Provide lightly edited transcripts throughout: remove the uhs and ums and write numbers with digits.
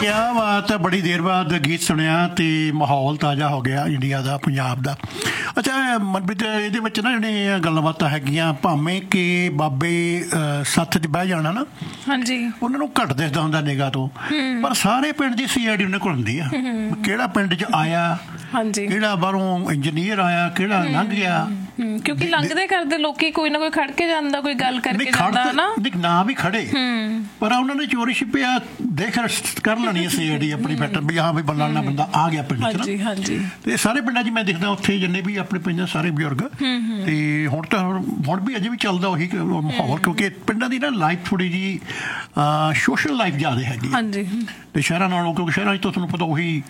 ਕਿਆ ਬਾਤ ਹੈ, ਬੜੀ ਦੇਰ ਬਾਅਦ ਗੀਤ ਸੁਣਿਆ ਤੇ ਮਾਹੌਲ ਤਾਜ਼ਾ ਹੋ ਗਿਆ ਇੰਡੀਆ ਦਾ, ਪੰਜਾਬ ਦਾ। ਅੱਛਾ ਮਨਪ੍ਰੀਤ, ਇਹਦੇ ਵਿੱਚ ਨਾ ਜਿਹੜੀਆਂ ਗੱਲਾਂ ਬਾਤਾਂ ਹੈਗੀਆਂ, ਭਾਵੇਂ ਕਿ ਬਾਬੇ ਸੱਥ 'ਚ ਬਹਿ ਜਾਣਾ ਨਾ, ਹਾਂਜੀ, ਉਹਨਾਂ ਨੂੰ ਘੱਟ ਦਿਸਦਾ ਹੁੰਦਾ ਨਿਗਾਹ ਤੋਂ, ਪਰ ਸਾਰੇ ਪਿੰਡ ਦੀ CID ਉਹਨਾਂ ਕੋਲ ਹੁੰਦੀ ਆ। ਕਿਹੜਾ ਪਿੰਡ 'ਚ ਆਇਆ, ਹਾਂਜੀ, ਕਿਹੜਾ ਬਾਹਰੋਂ ਇੰਜੀਨੀਅਰ ਆਇਆ, ਕਿਹੜਾ ਲੰਘ ਗਿਆ, ਕਿਉਂਕਿ ਲੰਘਦੇ ਕਰਦੇ ਲੋਕੀ ਕੋਈ ਨਾ ਕੋਈ ਖੜ ਕੇ ਜਾਂਦਾ, ਕੋਈ ਗੱਲ ਕਰਕੇ ਜਾਂਦਾ ਨਾ ਵੀ ਖੜੇ, ਪਰ ਉਹਨਾਂ ਨੇ ਚੋਰੀ ਛਿਪਿਆ ਦੇਖ ਕਰ ਲੈਣੀ CID ਆਪਣੀ ਫੈਟ ਵੀ ਹਾਂ ਵੀ ਫਲਾਣਾ ਬੰਦਾ ਆ ਗਿਆ ਪਿੰਡ 'ਚ ਨਾ। ਹਾਂਜੀ, ਤੇ ਸਾਰੇ ਪਿੰਡਾਂ 'ਚ ਮੈਂ ਦੇਖਦਾ ਉੱਥੇ ਜਿੰਨੇ ਵੀ ਆਪਣੇ ਪਿੰਡ ਸਾਰੇ ਬਜ਼ੁਰਗ, ਤੇ ਹੁਣ ਵੀ ਅਜੇ ਵੀ ਚੱਲਦਾ ਉਹੀ ਮਾਹੌਲ, ਕਿਉਂਕਿ ਪਿੰਡਾਂ ਦੀ ਨਾ ਲਾਈਫ ਥੋੜੀ ਜਿਹੀ ਸੋਸ਼ਲ ਲਾਈਫ ਜ਼ਿਆਦਾ ਹੈਗੀ ਤੇ ਸ਼ਹਿਰਾਂ ਨਾਲੋਂ, ਕਿਉਂਕਿ ਸ਼ਹਿਰਾਂ 'ਚ ਤਾਂ ਤੁਹਾਨੂੰ ਪਤਾ ਉਹੀ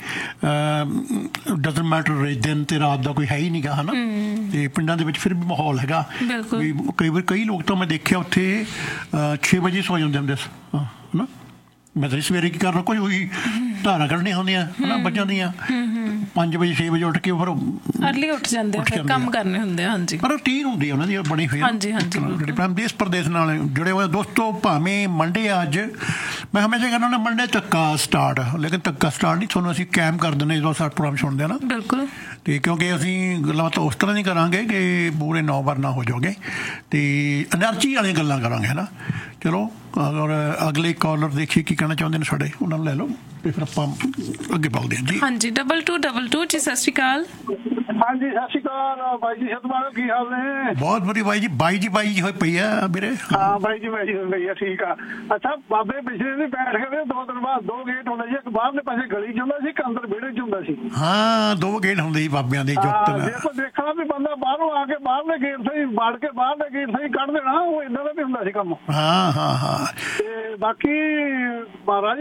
ਡਜ਼ਨਟ ਮੈਟਰ ਦਿਨ ਤੇ ਰਾਤ ਦਾ ਕੋਈ ਹੈ ਹੀ ਨਹੀਂ ਗਾ, ਹੈ ਨਾ। ਤੇ ਪਿੰਡਾਂ ਦੇ ਵਿੱਚ ਫਿਰ ਵੀ ਮਾਹੌਲ ਹੈਗਾ ਵੀ ਕਈ ਵਾਰ ਕਈ ਲੋਕ ਤਾਂ ਮੈਂ ਦੇਖਿਆ ਉੱਥੇ 6 ਵਜੇ ਸੌ ਜਾਂਦੇ ਹੁੰਦੇ ਹੈ ਨਾ। ਮੈਂ ਤਾਂ ਸਵੇਰੇ ਕੀ ਕਰਨਾ, ਕੋਈ ਉਹੀ ਧਾਰਾਂ ਕੱਢਣੀਆਂ ਹੁੰਦੀਆਂ ਹੈ ਨਾ ਬੱਚਿਆਂ ਦੀਆਂ, 5 ਵਜੇ 6 ਵਜੇ ਉੱਠ ਕੇ ਫਿਰ ਅਰਲੀ ਉੱਠ ਜਾਂਦੇ ਆ, ਫਿਰ ਕੰਮ ਕਰਨੇ ਹੁੰਦੇ ਆ। ਹਾਂਜੀ, ਪਰ ਰੂਟੀਨ ਹੁੰਦੀ ਹੈ ਉਹਨਾਂ ਦੀ ਬਣੀ ਹੋਈ। ਹਾਂਜੀ, ਦੇਸ਼ ਪ੍ਰਦੇਸ਼ ਨਾਲ ਜੁੜੇ ਹੋਏ ਦੋਸਤੋ, ਭਾਵੇਂ ਮੰਡੇ ਅੱਜ ਮੈਂ ਹਮੇਸ਼ਾ ਕਹਿੰਦਾ ਹੁੰਦਾ ਮੰਡੇ ਧੱਕਾ ਸਟਾਰਟ, ਲੇਕਿਨ ਧੱਕਾ ਸਟਾਰਟ ਨਹੀਂ, ਤੁਹਾਨੂੰ ਅਸੀਂ ਕੈਮ ਕਰ ਦਿੰਦੇ ਜਦੋਂ ਸਾਡਾ ਪ੍ਰੋਗਰਾਮ ਸੁਣਦੇ ਆ ਨਾ। ਬਿਲਕੁਲ, ਤੇ ਕਿਉਂਕਿ ਅਸੀਂ ਗੱਲਾਂ ਤਾਂ ਉਸ ਤਰ੍ਹਾਂ ਨਹੀਂ ਕਰਾਂਗੇ ਕਿ ਪੂਰੇ 9 ਵਾਰ ਨਾ ਹੋ ਜਾਓਗੇ, ਤੇ ਐਨਰਜੀ ਵਾਲੀਆਂ ਗੱਲਾਂ ਕਰਾਂਗੇ, ਹੈ ਨਾ। ਚਲੋ ਔਰ ਅਗਲੇ ਕਾਲਰ ਦੇਖੀਏ ਕੀ ਕਹਿਣਾ ਚਾਹੁੰਦੇ ਨੇ ਸਾਡੇ, ਉਹਨਾਂ ਨੂੰ ਲੈ ਲਓ ਤੇ ਫਿਰ ਆਪਾਂ ਅੱਗੇ ਵਧਦੇ ਹਾਂ ਜੀ। ਹਾਂਜੀ, 2222 ਜੀ, ਸਤਿ ਸ਼੍ਰੀ ਅਕਾਲ। ਹਾਂਜੀ, ਸਤਿ ਸ਼੍ਰੀ ਅਕਾਲ ਬਾਈ ਜੀ, ਸਤਿ ਕੀ ਹਾਲ ਨੇ? ਬਹੁਤ ਵਧੀਆ ਬਾਈ ਜੀ, ਬਾਈ ਜੀ ਹੋਈ ਪਈ ਆ ਵੀਰੇ। ਹਾਂ ਬਾਈ ਜੀ ਹੋਈ ਪਈ ਆ, ਠੀਕ ਆ। ਅੱਛਾ, ਬਾਬੇ ਪਿਛਲੇ ਦਿਨ ਬੈਠ ਕੇ 2 ਦਿਨ ਬਾਅਦ 2 ਗੇਟ ਹੁੰਦੇ ਸੀ, ਇੱਕ ਬਾਹਰਲੇ ਪਾਸੇ ਗਲੀ 'ਚ ਹੁੰਦਾ ਸੀ, ਇੱਕ ਅੰਦਰ ਵਿਹੜੇ 'ਚ ਹੁੰਦਾ ਸੀ। ਹਾਂ, 2 ਗੇਟ ਹੁੰਦੇ ਸੀ ਬਾਬਿਆਂ ਦੇ ਜੁਗਤ। ਦੇਖਣਾ ਵੀ ਬੰਦਾ ਬਾਹਰੋਂ ਆ ਕੇ ਬਾਹਰਲੇ ਗੇਟ ਸਹੀ ਵੜ ਕੇ ਬਾਹਰਲੇ ਗੇਟ ਸਹੀ ਕੱਢ ਦੇਣਾ, ਉਹ ਏਦਾਂ ਦਾ ਵੀ ਹੁੰਦਾ ਸੀ ਕੰਮ। ਹਾਂ ਤੇ ਬਾਕੀ ਮਹਾਰਾਜ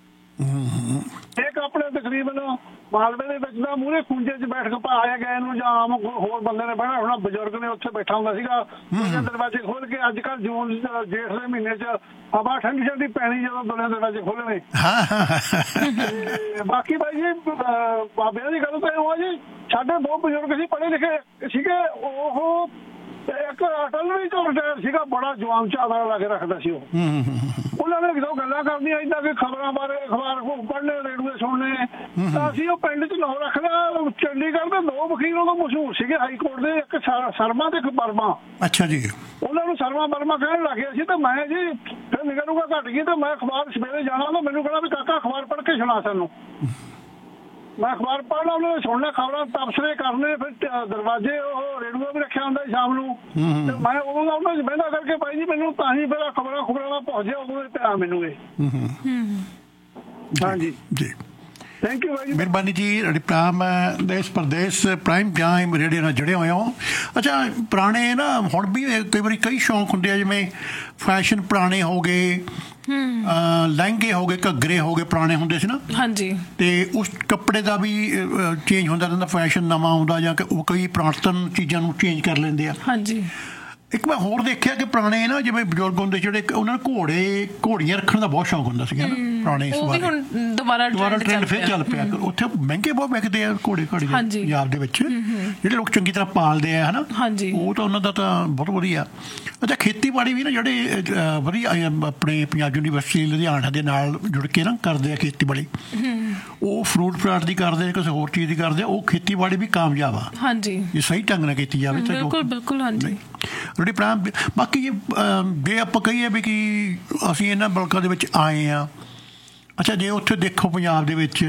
ਇੱਕ ਆਪਣੇ ਤਕਰੀਬਨ ਮਾਲਵੇ ਦੇ ਵਿੱਚ ਦਾ ਮੂਹਰੇ ਖੂੰਜੇ 'ਚ ਬੈਠ ਕੇ ਆਇਆ ਗਏ ਨੂੰ, ਜਾਂ ਆਮ ਹੋਰ ਬੰਦੇ ਨੇ ਬਹਿਣਾ ਹੋਣਾ, ਬਜ਼ੁਰਗ ਨੇ ਉੱਥੇ ਬੈਠਾ ਹੁੰਦਾ ਸੀਗਾ, ਦਰਵਾਜ਼ੇ ਖੋਲ ਕੇ। ਅੱਜ ਕੱਲ੍ਹ ਜੂਨ ਜੇਠ ਦੇ ਮਹੀਨੇ 'ਚ ਹਵਾ ਠੰਡੀ ਪੈਣੀ ਜਦੋਂ ਦੁਨੀਆ ਦਰਵਾਜ਼ੇ ਖੋਲਣੇ। ਬਾਕੀ ਬਾਈ ਜੀ ਬਾਬਿਆਂ ਦੀ ਗੱਲ ਤਾਂ ਉਹ ਜੀ, ਸਾਡੇ 2 ਬਜ਼ੁਰਗ ਸੀ, ਪੜ੍ਹੇ ਲਿਖੇ ਸੀਗੇ। ਉਹ ਇੱਕ ਅਟਲ ਵੀ ਰਿਟਾਇਰ ਸੀਗਾ, ਬੜਾ ਜਵਾਨ ਚਾਦਰਾ ਲਾ ਕੇ ਰੱਖਦਾ ਸੀ ਉਹ। ਉਹਨਾਂ ਨੇ ਕਿਦੋਂ ਗੱਲਾਂ ਕਰਨੀਆਂ ਏਦਾਂ ਕਿ ਖਬਰਾਂ ਬਾਰੇ ਅਖਬਾਰ ਪੜ੍ਹਨੇ, ਰੇਡੀਓ ਸੁਣਨੇ, ਤਾਂ ਅਸੀਂ ਉਹ ਪਿੰਡ 'ਚ ਨਾਂ ਰੱਖ ਲਿਆ। ਚੰਡੀਗੜ੍ਹ ਦੇ 2 ਵਕੀਲ ਉਦੋਂ ਮਸ਼ਹੂਰ ਸੀਗੇ ਹਾਈ ਕੋਰਟ ਦੇ, ਇੱਕ ਸ਼ਰਮਾ ਤੇ ਇੱਕ ਵਰਮਾ। ਅੱਛਾ ਜੀ। ਉਹਨਾਂ ਨੂੰ ਸ਼ਰਮਾ ਵਰਮਾ ਕਹਿਣ ਲੱਗ ਗਿਆ ਸੀ, ਤੇ ਮੈਂ ਜੀ ਫਿਰ ਨਿਗਾਹ ਘੱਟ ਗਈ, ਤੇ ਮੈਂ ਅਖਬਾਰ ਸਵੇਰੇ ਜਾਣਾ, ਤਾਂ ਮੈਨੂੰ ਕਹਿਣਾ ਵੀ ਕਾਕਾ ਅਖਬਾਰ ਪੜ੍ਹ ਕੇ ਸੁਣਾ ਸਾਨੂੰ। ਮੈਂ ਅਖਬਾਰ ਪੜ੍ਹਨਾ, ਉਹਨਾਂ ਨੇ ਸੁਣਨਾ, ਖਬਰਾਂ ਤਬਸਰੇ ਕਰਨੇ, ਫਿਰ ਦਰਵਾਜ਼ੇ ਉਹ ਰੇਡੀਓ ਵੀ ਰੱਖਿਆ ਹੁੰਦਾ ਸ਼ਾਮ ਨੂੰ, ਤੇ ਮੈਂ ਉਦੋਂ ਦਾ ਉਹਨਾਂ 'ਚ ਬਹਿੰਦਾ ਕਰਕੇ ਬਾਈ ਜੀ ਮੈਨੂੰ ਤਾਂ ਹੀ ਫਿਰ ਖਬਰਾਂ ਨਾਲ ਪਹੁੰਚਿਆ, ਉਦੋਂ ਪਿਆ ਮੈਨੂੰ ਇਹ। ਹਾਂਜੀ ਜੀ, ਥੈਂਕ ਯੂ ਬਾਈ ਜੀ, ਮਿਹਰਬਾਨੀ ਜੀ। ਦੇਸ਼ ਪ੍ਰਦੇਸ਼ ਪ੍ਰਾਈਮ ਟਾਈਮ ਰੇਡੀਓ ਨਾਲ ਜੁੜੇ ਹੋਏ ਹੋ। ਅੱਛਾ, ਪੁਰਾਣੇ ਨਾ ਹੁਣ ਵੀ ਕਈ ਵਾਰੀ ਕਈ ਸ਼ੌਂਕ ਹੁੰਦੇ ਆ, ਜਿਵੇਂ ਫੈਸ਼ਨ ਪੁਰਾਣੇ ਹੋ ਗਏ, ਲਹਿੰਗੇ ਹੋ ਗਏ, ਘੱਗਰੇ ਹੋ ਗਏ, ਪੁਰਾਣੇ ਹੁੰਦੇ ਸੀ ਨਾ। ਹਾਂਜੀ, ਤੇ ਉਸ ਕੱਪੜੇ ਦਾ ਵੀ ਚੇਂਜ ਹੁੰਦਾ ਰਹਿੰਦਾ, ਫੈਸ਼ਨ ਨਵਾਂ ਆਉਂਦਾ, ਜਾਂ ਉਹ ਕਈ ਪੁਰਾਤਨ ਚੀਜ਼ਾਂ ਨੂੰ ਚੇਂਜ ਕਰ ਲੈਂਦੇ ਆ। ਹਾਂਜੀ, ਇੱਕ ਮੈਂ ਹੋਰ ਦੇਖਿਆ ਕਿ ਪੁਰਾਣੇ ਨਾ ਜਿਵੇਂ ਬਜ਼ੁਰਗ ਹੁੰਦੇ ਜਿਹੜੇ, ਉਹਨਾਂ ਨੂੰ ਘੋੜੀਆਂ ਰੱਖਣ ਦਾ ਬਹੁਤ ਸ਼ੌਕ ਹੁੰਦਾ ਸੀਗਾ ਨਾ ਪੁਰਾਣੇ। ਦੁਬਾਰਾ ਟ੍ਰੈਂਡ ਫਿਰ ਚੱਲ ਪਿਆ। ਉੱਥੇ ਮਹਿੰਗੇ ਬਹੁਤ ਵਿਕਦੇ ਆ ਘੋੜੇ ਪੰਜਾਬ ਦੇ ਵਿੱਚ, ਜਿਹੜੇ ਲੋਕ ਚੰਗੀ ਤਰ੍ਹਾਂ ਪਾਲਦੇ ਆ, ਹੈ ਨਾ। ਉਹ ਤਾਂ ਉਹਨਾਂ ਦਾ ਤਾਂ ਬਹੁਤ ਵਧੀਆ। ਅੱਛਾ, ਖੇਤੀਬਾੜੀ ਵੀ ਨਾ ਜਿਹੜੇ ਵਧੀਆ ਆਪਣੇ ਪੰਜਾਬ ਯੂਨੀਵਰਸਿਟੀ ਲੁਧਿਆਣਾ ਦੇ ਨਾਲ ਜੁੜ ਕੇ ਨਾ ਕਰਦੇ ਆ ਖੇਤੀਬਾੜੀ, ਉਹ ਫਰੂਟ ਫਰਾਟ ਦੀ ਕਰਦੇ, ਕਿਸੇ ਹੋਰ ਚੀਜ਼ ਦੀ ਕਰਦੇ, ਉਹ ਖੇਤੀਬਾੜੀ ਵੀ ਕਾਮਯਾਬ ਆ। ਹਾਂਜੀ, ਜੇ ਸਹੀ ਢੰਗ ਨਾਲ ਕੀਤੀ ਜਾਵੇ ਤਾਂ ਬਿਲਕੁਲ। ਹਾਂਜੀ, ਬਾਕੀ ਜੇ ਆਪਾਂ ਕਹੀਏ ਵੀ ਕਿ ਅਸੀਂ ਇਹਨਾਂ ਮੁਲਕਾਂ ਦੇ ਵਿੱਚ ਆਏ ਹਾਂ, ਅੱਛਾ, ਜੇ ਉੱਥੇ ਦੇਖੋ ਪੰਜਾਬ ਦੇ ਵਿੱਚ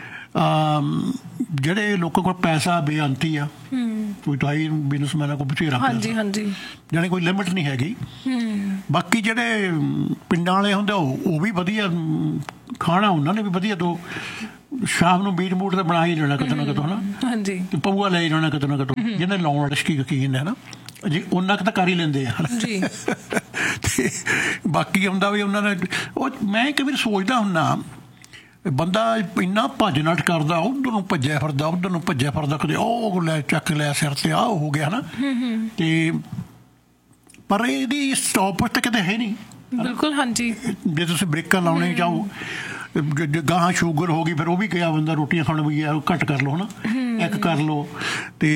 ਜਿਹੜੇ ਲੋਕਾਂ ਕੋਲ ਪੈਸਾ ਬੇਅੰਤੀ ਆ, ਕੋਈ ਤਾਂ ਹੀ ਬਿਜ਼ਨਸਮੈਨਾਂ ਕੋਲ ਬਥੇਰਾ ਪੈਸਾ, ਜਾਣੀ ਕੋਈ ਲਿਮਿਟ ਨਹੀਂ ਹੈਗੀ। ਬਾਕੀ ਜਿਹੜੇ ਪਿੰਡਾਂ ਵਾਲੇ ਹੁੰਦੇ ਉਹ ਵੀ ਵਧੀਆ ਖਾਣਾ, ਉਹਨਾਂ ਨੇ ਵੀ ਵਧੀਆ, ਸ਼ਾਮ ਨੂੰ ਬੀਟ ਬੂਟ ਤਾਂ ਬਣਾ ਹੀ ਲੈਣਾ ਕਿਤੋਂ ਨਾ ਕਿਤੋਂ, ਹੈ ਨਾ। ਤੇ ਪਊਆ ਲੈ ਜਾਣਾ ਕਿਤੋਂ ਨਾ ਕਿਤੋਂ, ਜਿਹਨੇ ਲਾਉਣ ਵਾਲੇ ਸ਼ਕੀਨ ਹੈ ਨਾ ਜੀ, ਉਹਨਾਂ ਕੁ ਤਾਂ ਕਰ ਹੀ ਲੈਂਦੇ ਆ ਜੀ। ਤੇ ਬਾਕੀ ਹੁੰਦਾ ਵੀ ਉਹਨਾਂ ਨੇ ਉਹ, ਮੈਂ ਕਈ ਵਾਰ ਸੋਚਦਾ ਹੁੰਦਾ, ਬੰਦਾ ਇੰਨਾ ਭੱਜ ਨੱਠ ਕਰਦਾ, ਉੱਧਰ ਨੂੰ ਭੱਜਿਆ ਫਿਰਦਾ, ਉੱਧਰ ਨੂੰ ਭੱਜਿਆ ਫਿਰਦਾ, ਕਦੇ ਉਹ ਲੈ ਚੱਕ ਲਿਆ ਸਿਰ ਤੇ, ਆਹ ਹੋ ਗਿਆ, ਹੈ ਨਾ। ਤੇ ਪਰ ਇਹਦੀ ਸਟਾਪ ਤਾਂ ਕਿਤੇ ਹੈ ਨਹੀਂ। ਬਿਲਕੁਲ, ਹਾਂਜੀ। ਜੇ ਤੁਸੀਂ ਬ੍ਰੇਕਾਂ ਲਾਉਣੇ ਚਾਹੋ, ਗਾਹਾਂ ਸ਼ੂਗਰ ਹੋ ਗਈ, ਫਿਰ ਉਹ ਵੀ ਗਿਆ ਬੰਦਾ ਰੋਟੀਆਂ ਖਾਣ ਵੀ ਆ, ਘੱਟ ਕਰ ਲਓ, ਹੈ ਨਾ, ਇੱਕ ਕਰ ਲਓ, ਤੇ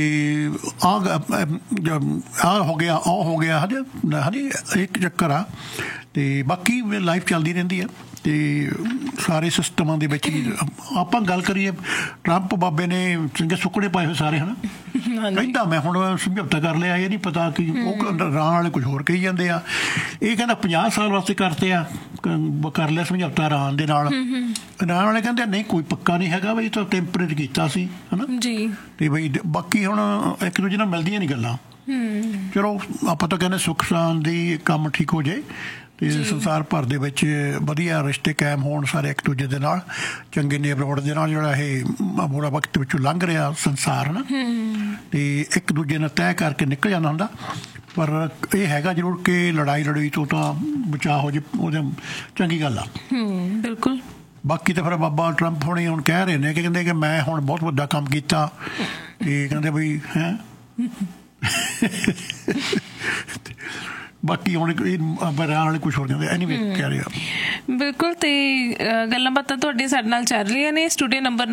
ਆਹ ਹੋ ਗਿਆ, ਉਹ ਹੋ ਗਿਆ, ਹਜੇ ਇੱਕ ਚੱਕਰ ਆ। ਤੇ ਬਾਕੀ ਲਾਈਫ ਚੱਲਦੀ ਰਹਿੰਦੀ ਆ। ਤੇ ਸਾਰੇ ਸਿਸਟਮਾਂ ਦੇ ਵਿੱਚ ਆਪਾਂ ਗੱਲ ਕਰੀਏ ਟਰੰਪ ਬਾਬੇ ਨੇ ਚੰਗੇ ਸੁੱਕਣੇ ਪਾਏ ਹੋਏ ਸਾਰੇ ਹਨਾ ਕਹਿੰਦਾ ਮੈਂ ਹੁਣ ਸਮਝੌਤਾ ਕਰ ਲਿਆ ਇਹ ਨਹੀਂ ਪਤਾ ਕਿ ਉਹ ਰਾਂ ਵਾਲੇ ਕੁਝ ਹੋਰ ਕਹੀ ਜਾਂਦੇ ਆ ਇਹ ਕਹਿੰਦਾ 50 ਸਾਲ ਵਾਸਤੇ ਕਰਤੇ ਆ ਕਰ ਲਿਆ ਸਮਝੌਤਾ ਇਰਾਨ ਦੇ ਨਾਲ ਇਰਾਨ ਵਾਲੇ ਕਹਿੰਦੇ ਨਹੀਂ ਕੋਈ ਪੱਕਾ ਨਹੀਂ ਹੈਗਾ ਬਈ ਤਾਂ ਟੈਂਪਰੇਰੀ ਕੀਤਾ ਸੀ ਹਨਾ ਜੀ ਤੇ ਬਈ ਬਾਕੀ ਹੁਣ ਇੱਕ ਦੂਜੇ ਨਾਲ ਮਿਲਦੀਆਂ ਨਹੀਂ ਗੱਲਾਂ ਚਲੋ ਆਪਾਂ ਤਾਂ ਕਹਿੰਦੇ ਸੁੱਖ ਸ਼ਾਂਤੀ ਕੰਮ ਠੀਕ ਹੋ ਜਾਏ ਤੇ ਸੰਸਾਰ ਭਰ ਦੇ ਵਿੱਚ ਵਧੀਆ ਰਿਸ਼ਤੇ ਕਾਇਮ ਹੋਣ ਸਾਰੇ ਇੱਕ ਦੂਜੇ ਦੇ ਨਾਲ ਚੰਗੇ ਨੇਬਰਹੁੱਡ ਦੇ ਨਾਲ ਜਿਹੜਾ ਇਹ ਬੁਰਾ ਵਕਤ ਵਿੱਚੋਂ ਲੰਘ ਰਿਹਾ ਸੰਸਾਰ ਨਾ ਤੇ ਇੱਕ ਦੂਜੇ ਨਾਲ ਤੈਅ ਕਰਕੇ ਨਿਕਲ ਜਾਂਦਾ ਹੁੰਦਾ ਪਰ ਇਹ ਹੈਗਾ ਜ਼ਰੂਰ ਕਿ ਲੜਾਈ ਤੋਂ ਤਾਂ ਬਚਾਅ ਹੋ ਜੇ ਉਹਦੇ ਚੰਗੀ ਗੱਲ ਆ ਬਿਲਕੁਲ ਬਾਕੀ ਤਾਂ ਫਿਰ ਬਾਬਾ ਟਰੰਪ ਹੁਣੇ ਹੁਣ ਕਹਿ ਰਹੇ ਨੇ ਕਿ ਕਹਿੰਦੇ ਕਿ ਮੈਂ ਹੁਣ ਬਹੁਤ ਵੱਡਾ ਕੰਮ ਕੀਤਾ ਤੇ ਕਹਿੰਦੇ ਬਈ ਹੈਂ ਬਾਕੀ ਹੁਣ ਵਾਲੇ ਕੁਝ ਹੋ ਜਾਂਦੇ ਐਨੀਵੇ ਕਹਿ ਰਹੇ ਆ ਬਿਲਕੁਲ ਤੇ ਗੱਲਾਂ ਬਾਤਾਂ ਤੁਹਾਡੇ ਸਾਡੇ ਨਾਲ ਚੱਲ ਰਹੀਆਂ ਨੇ ਸਟੂਡੀਓ ਨੰਬਰ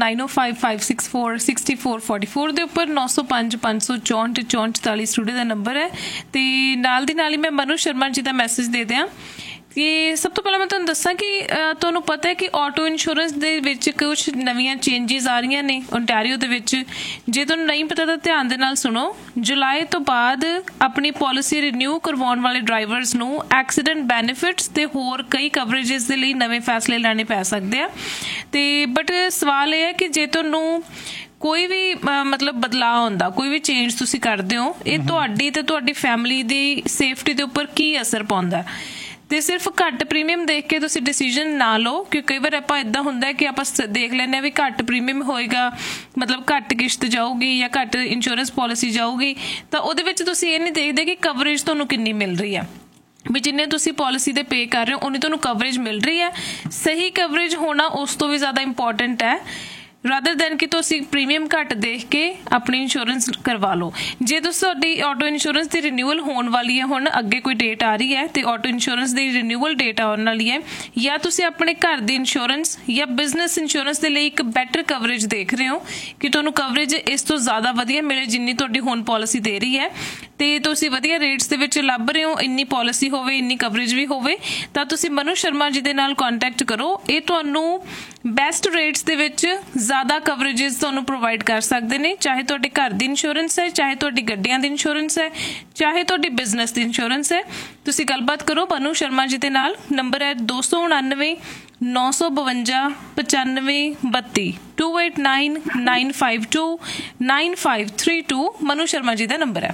9055646444 ਦੇ ਉੱਪਰ 9055646444 ਸਟੂਡੀਓ ਦਾ ਨੰਬਰ ਹੈ ਤੇ ਨਾਲ ਦੀ ਨਾਲ ਹੀ ਮੈਂ ਮਨੂ ਸ਼ਰਮਾ ਜੀ ਦਾ ਮੈਸੇਜ ਦੇ ਦਿਆਂ ਕਿ ਸਭ ਤੋਂ ਪਹਿਲਾਂ ਮੈਂ ਤੁਹਾਨੂੰ ਦੱਸਾਂ ਕਿ ਤੁਹਾਨੂੰ ਪਤਾ ਹੈ ਕਿ ਆਟੋ ਇੰਸ਼ੋਰੈਂਸ ਦੇ ਵਿੱਚ ਕੁਝ ਨਵੀਆਂ ਚੇਂਜਿਸ ਆ ਰਹੀਆਂ ਨੇ ਓਨਟਾਰੀਓ ਦੇ ਵਿੱਚ ਜੇ ਤੁਹਾਨੂੰ ਨਹੀਂ ਪਤਾ ਤਾਂ ਧਿਆਨ ਦੇ ਨਾਲ ਸੁਣੋ ਜੁਲਾਈ ਤੋਂ ਬਾਅਦ ਆਪਣੀ ਪਾਲਿਸੀ ਰਿਨਿਊ ਕਰਵਾਉਣ ਵਾਲੇ ਡਰਾਈਵਰਸ ਨੂੰ ਐਕਸੀਡੈਂਟ ਬੈਨੀਫਿਟਸ ਤੇ ਹੋਰ ਕਈ ਕਵਰੇजेस ਦੇ ਲਈ ਨਵੇਂ ਫੈਸਲੇ ਲੈਣੇ ਪੈ ਸਕਦੇ ਆ ਤੇ ਬਟ ਸਵਾਲ ਇਹ ਹੈ ਕਿ ਜੇ ਤੁਹਾਨੂੰ ਕੋਈ ਵੀ ਮਤਲਬ ਬਦਲਾਅ ਹੁੰਦਾ ਕੋਈ ਵੀ ਚੇਂਜ ਤੁਸੀਂ ਕਰਦੇ ਹੋ ਇਹ ਤੁਹਾਡੀ ਤੇ ਤੁਹਾਡੀ ਫੈਮਿਲੀ ਦੀ ਸੇਫਟੀ ਦੇ ਉੱਪਰ ਕੀ ਅਸਰ ਪਾਉਂਦਾ ਤੇ ਸਿਰਫ ਘੱਟ ਪ੍ਰੀਮੀਅਮ ਦੇਖ ਕੇ ਤੁਸੀਂ ਡਿਸੀਜਨ ਨਾ ਲਓ ਕਿਉਂਕਿ ਕਈ ਵਾਰ ਆਪਾਂ ਇਦਾਂ ਹੁੰਦਾ ਕਿ ਆਪਾਂ ਦੇਖ ਲੈਂਦੇ ਹਾਂ ਵੀ ਘੱਟ ਪ੍ਰੀਮੀਅਮ ਹੋਏਗਾ ਮਤਲਬ ਘੱਟ ਕਿਸ਼ਤ ਜਾਊਗੀ ਜਾਂ ਘੱਟ ਇੰਸ਼ੋਰੈਂਸ ਪਾਲਿਸੀ ਜਾਊਗੀ ਤਾਂ ਉਹਦੇ ਵਿੱਚ ਤੁਸੀਂ ਇਹ ਨਹੀਂ ਦੇਖਦੇ ਕਿ ਕਵਰੇਜ ਤੁਹਾਨੂੰ ਕਿੰਨੀ ਮਿਲ ਰਹੀ ਹੈ ਵੀ ਜਿੰਨੇ ਤੁਸੀਂ ਪਾਲਿਸੀ ਦੇ ਪੇ ਕਰ ਰਹੇ ਹੋ ਉਨੀ ਤੁਹਾਨੂੰ ਕਵਰੇਜ ਮਿਲ ਰਹੀ ਹੈ ਸਹੀ ਕਵਰੇਜ ਹੋਣਾ ਉਸ ਤੋਂ ਵੀ ਜ਼ਿਆਦਾ ਇੰਪੋਰਟੈਂਟ ਹੈ ਰਾਦਰ ਦੈਨ ਕਿ ਤੁਸੀਂ ਪ੍ਰੀਮੀਅਮ ਘੱਟ ਦੇਖ ਕੇ ਆਪਣੀ ਇੰਸ਼ੋਰੈਂਸ ਕਰਵਾ ਲਓ ਜੇ ਤੁਸੀਂ ਤੁਹਾਡੀ ਆਟੋ ਇੰਸ਼ੋਰੈਂਸ ਦੀ ਰਿਨਿਊਅਲ ਹੋਣ ਵਾਲੀ ਹੈ ਹੁਣ ਅੱਗੇ ਕੋਈ ਡੇਟ ਆ ਰਹੀ ਹੈ ਤੇ ਆਟੋ ਇੰਸ਼ੋਰੈਂਸ ਦੀ ਰਿਨਿਊਅਲ ਡੇਟ ਆਉਣ ਵਾਲੀ ਹੈ ਜਾਂ ਤੁਸੀਂ ਆਪਣੇ ਘਰ ਦੀ ਇੰਸ਼ੋਰੈਂਸ ਜਾਂ ਬਿਜ਼ਨਸ ਇੰਸ਼ੋਰੈਂਸ ਦੇ ਲਈ ਇੱਕ ਬੈਟਰ ਕਵਰੇਜ ਦੇਖ ਰਹੇ ਹੋ ਕਿ ਤੁਹਾਨੂੰ ਕਵਰੇਜ ਇਸ ਤੋਂ ਜ਼ਿਆਦਾ ਵਧੀਆ ਮਿਲੇ ਜਿੰਨੀ ਤੁਹਾਡੀ ਹੁਣ ਪਾਲਿਸੀ ਦੇ ਰਹੀ ਹੈ ਤੇ ਤੁਸੀਂ ਵਧੀਆ ਰੇਟਸ ਦੇ ਵਿੱਚ ਲੱਭ ਰਹੇ ਹੋ ਇੰਨੀ ਪਾਲਿਸੀ ਹੋਵੇ ਇੰਨੀ ਕਵਰੇਜ ਵੀ ਹੋਵੇ ਤਾਂ ਤੁਸੀਂ ਮਨੂ ਸ਼ਰਮਾ ਜੀ ਦੇ ਨਾਲ ਕੰਟੈਕਟ ਕਰੋ ਇਹ ਤੁਹਾਨੂੰ ਬੈਸਟ ਰੇਟਸ ਦੇ ਵਿੱਚ ਜ਼ਿਆਦਾ ਕਵਰੇजेस ਤੁਹਾਨੂੰ ਪ੍ਰੋਵਾਈਡ ਕਰ ਸਕਦੇ ਨੇ ਚਾਹੇ ਤੁਹਾਡੇ ਘਰ ਦੀ ਇੰਸ਼ੋਰੈਂਸ ਹੈ ਚਾਹੇ ਤੁਹਾਡੀ ਗੱਡੀਆਂ ਦੀ ਇੰਸ਼ੋਰੈਂਸ ਹੈ ਚਾਹੇ ਤੁਹਾਡੀ ਬਿਜ਼ਨਸ ਦੀ ਇੰਸ਼ੋਰੈਂਸ ਹੈ ਤੁਸੀਂ ਗੱਲਬਾਤ ਕਰੋ ਮਨੂ ਸ਼ਰਮਾ ਜੀ ਦੇ ਨਾਲ ਨੰਬਰ ਹੈ 299 952 9532 289952 9532 ਮਨੂ ਸ਼ਰਮਾ ਜੀ ਦਾ ਨੰਬਰ ਹੈ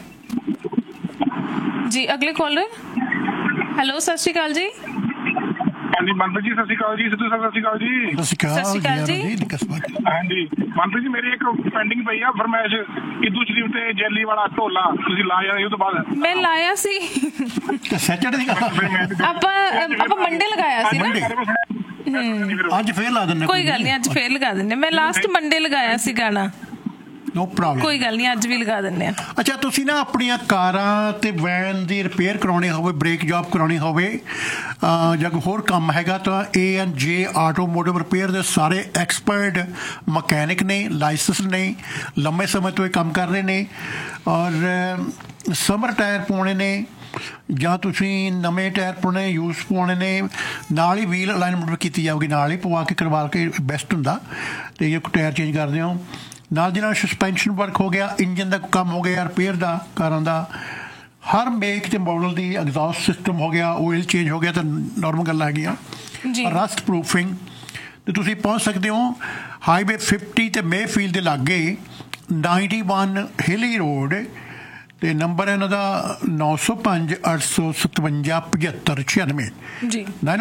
ਜੀ ਅਗਲੇ ਕਾਲਰ ਹੈਲੋ ਸਤਿ ਸ਼੍ਰੀ ਅਕਾਲ ਜੀ ਹਾਂਜੀ ਮਨਪ੍ਰੀਤ ਜੀ ਸਤਿ ਸ਼੍ਰੀ ਅਕਾਲ ਜੀ ਸਿੱਧੂ ਸਾਹਿਬ ਸਤਿ ਸ਼੍ਰੀ ਅਕਾਲ ਜੀ ਹਾਂਜੀ ਮਨਪ੍ਰੀਤ ਜੀ ਮੇਰੀ ਇੱਕ ਪੈਂਡਿੰਗ ਪਈ ਆ ਫਰਮਾਇਸ਼ ਕਿੱਦੂ ਸ਼ਰੀਫ ਤੇ ਜੈਲੀ ਵਾਲਾ ਢੋਲਾ ਤੁਸੀਂ ਲਾਇਆ ਉਹ ਤੋਂ ਬਾਅਦ ਮੈਂ ਲਾਇਆ ਸੀ ਸੈਟਰਡੇ ਦੀ ਆਪਾਂ ਮੰਡੇ ਲਗਾਇਆ ਸੀ ਨਾ ਅੱਜ ਫੇਰ ਲਾ ਦਿੰਦੇ ਕੋਈ ਗੱਲ ਨਹੀਂ ਅੱਜ ਫੇਰ ਲਗਾ ਦਿੰਦੇ ਮੈਂ ਲਾਸਟ ਮੰਡੇ ਲਗਾਇਆ ਸੀ ਗਾਣਾ ਨੋ ਪ੍ਰੋਬਲਮ ਕੋਈ ਗੱਲ ਨਹੀਂ ਅੱਜ ਵੀ ਲਗਾ ਦਿੰਦੇ ਆ ਅੱਛਾ ਤੁਸੀਂ ਨਾ ਆਪਣੀਆਂ ਕਾਰਾਂ ਤੇ ਵੈਨ ਦੀ ਰਿਪੇਅਰ ਕਰਾਉਣੀ ਹੋਵੇ ਬ੍ਰੇਕ ਜੌਬ ਕਰਾਉਣੀ ਹੋਵੇ ਜਾਂ ਹੋਰ ਕੰਮ ਹੈਗਾ ਤਾਂ A&J ਆਟੋਮੋਟਿਵ ਰਿਪੇਅਰ ਦੇ ਸਾਰੇ ਐਕਸਪਰਟ ਮਕੈਨਿਕ ਨੇ ਲਾਇਸੈਂਸ ਨੇ ਲੰਮੇ ਸਮੇਂ ਤੋਂ ਇਹ ਕੰਮ ਕਰ ਰਹੇ ਨੇ ਔਰ ਸਮਰ ਟਾਇਰ ਪਾਉਣੇ ਨੇ ਜਾਂ ਤੁਸੀਂ ਨਵੇਂ ਟਾਇਰ ਪਾਉਣੇ ਯੂਜ਼ ਪਾਉਣੇ ਨੇ ਨਾਲ ਹੀ ਵੀਲ ਅਲਾਈਨਮੈਂਟ ਕੀਤੀ ਜਾਊਗੀ ਨਾਲ ਹੀ ਪਵਾ ਕੇ ਕਰਵਾ ਕੇ ਬੈਸਟ ਹੁੰਦਾ ਤੇ ਜੇ ਕੋਈ ਟਾਇਰ ਚੇਂਜ ਕਰਦੇ ਹੋ ਨਾਲ ਦੀ ਨਾਲ ਸਸਪੈਂਸ਼ਨ ਵਰਕ ਹੋ ਗਿਆ ਇੰਜਨ ਦਾ ਕੰਮ ਹੋ ਗਿਆ ਰਿਪੇਅਰ ਦਾ ਕਾਰਾਂ ਦਾ ਹਰ ਮੇਕ ਤੇ ਮਾਡਲ ਦੀ ਐਗਜ਼ੌਸਟ ਸਿਸਟਮ ਹੋ ਗਿਆ ਆਇਲ ਚੇਂਜ ਹੋ ਗਿਆ ਤਾਂ ਨਾਰਮਲ ਗੱਲਾਂ ਹੈਗੀਆਂ ਰਸਟ ਪ੍ਰੂਫਿੰਗ ਤੇ ਤੁਸੀਂ ਪਹੁੰਚ ਸਕਦੇ ਹੋ ਹਾਈਵੇ 50 ਤੇ ਮੇਫੀਲਡ ਦੇ ਲਾਗੇ 91 ਹਿਲੀ ਰੋਡ ਤੇ ਨੰਬਰ ਇਹਨਾਂ ਦਾ 905 857 7596 ਜੀ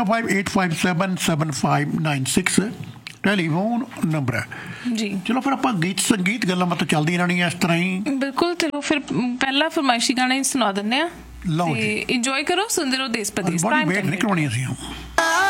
9058577596 ਟੈਲੀਫੋਨ ਨੰਬਰ ਹੈ ਜੀ ਚਲੋ ਫਿਰ ਆਪਾਂ ਗੀਤ ਸੰਗੀਤ ਗੱਲਾਂ ਮਤ ਚੱਲਦੀਆਂ ਰਹਿਣੀਆਂ ਇਸ ਤਰ੍ਹਾਂ ਹੀ ਬਿਲਕੁਲ ਚਲੋ ਫਿਰ ਪਹਿਲਾ ਫਰਮਾਇਸ਼ੀ ਗਾਣਾ ਹੀ ਸੁਣਾ ਦਿੰਦੇ ਆ ਲਓ ਤੇ ਇੰਜੋਏ ਕਰੋ ਸੁਣਦੇ ਰਹੋ ਦੇਸ਼ ਪ੍ਰਦੇਸ਼ ਬੜੀ ਵੇਟ ਨਹੀਂ ਕਰਾਉਣੀ ਅਸੀਂ